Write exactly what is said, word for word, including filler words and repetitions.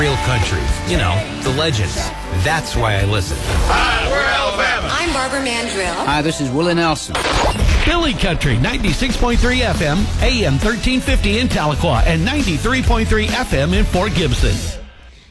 real country. You know, the legends. That's why I listen. Hi, we're Alabama. I'm Barbara Mandrill. Hi, this is Willie Nelson. Billy Country, ninety-six point three F M, A M thirteen fifty in Tahlequah, and ninety-three point three F M in Fort Gibson.